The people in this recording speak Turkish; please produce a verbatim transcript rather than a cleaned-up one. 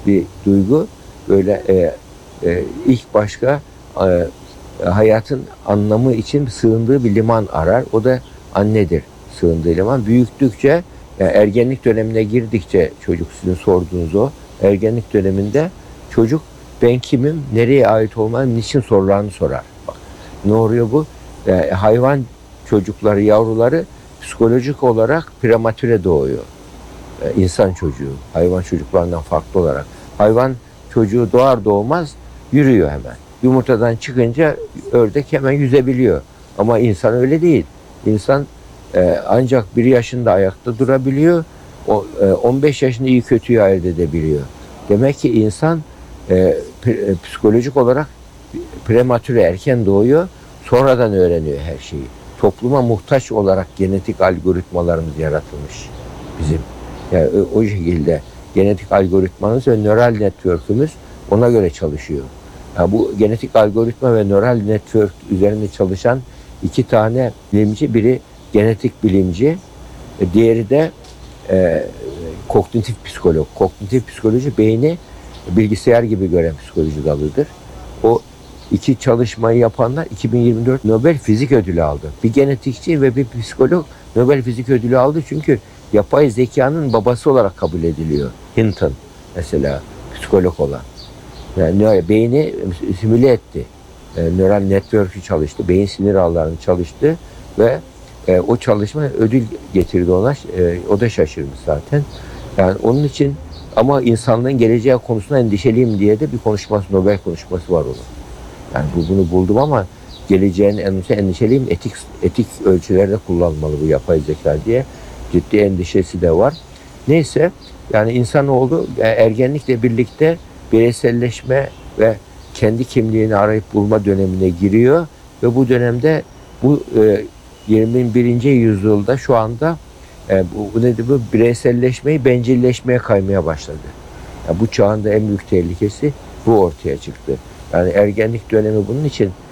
bir duygu. Böyle e, e, ilk başta e, hayatın anlamı için sığındığı bir liman arar. O da annedir sığındığı liman. Büyüktükçe, yani ergenlik dönemine girdikçe çocuk, sizin sorduğunuz o, ergenlik döneminde çocuk ben kimim, nereye ait olmalıyım, niçin sorularını sorar. Bak, ne oluyor bu? Yani hayvan çocukları, yavruları psikolojik olarak prematüre doğuyor. Yani insan çocuğu, hayvan çocuklarından farklı olarak. Hayvan çocuğu doğar doğmaz yürüyor hemen. Yumurtadan çıkınca ördek hemen yüzebiliyor. Ama insan öyle değil. İnsan e, ancak bir yaşında ayakta durabiliyor. O, e, on beş yaşında iyi kötüyü ayırt edebiliyor. Demek ki insan e, p- psikolojik olarak prematüre, erken doğuyor. Sonradan öğreniyor her şeyi. Topluma muhtaç olarak genetik algoritmalarımız yaratılmış bizim. Yani o, o şekilde genetik algoritmanız ve nöral network'ümüz ona göre çalışıyor. Yani bu genetik algoritma ve nöral network üzerinde çalışan iki tane bilimci, biri genetik bilimci, diğeri de e, kognitif psikolog. Kognitif psikoloji beyni bilgisayar gibi gören psikoloji dalıdır. O iki çalışmayı yapanlar iki bin yirmi dört Nobel Fizik Ödülü aldı. Bir genetikçi ve bir psikolog Nobel Fizik Ödülü aldı çünkü yapay zekanın babası olarak kabul ediliyor. Hinton mesela, psikolog olan. Yani beyni simüle etti. E, nöral network'ü çalıştı. Beyin sinir ağlarını çalıştı ve e, o çalışma ödül getirdi ona. E, o da şaşırmış zaten. Yani onun için, ama insanlığın geleceği konusunda endişeliyim diye de bir konuşması, Nobel konuşması var onun. Yani bu, bunu buldum ama geleceğin endişeliyim, etik etik ölçülerde kullanmalı bu yapay zeka diye ciddi endişesi de var. Neyse, yani insanoğlu ergenlikle birlikte bireyselleşme ve kendi kimliğini arayıp bulma dönemine giriyor ve bu dönemde bu e, yirmi birinci yüzyılda şu anda e, bu, bu nedir bu bireyselleşmeyi bencilleşmeye kaymaya başladı. Yani bu çağın da en büyük tehlikesi bu ortaya çıktı. Yani ergenlik dönemi bunun için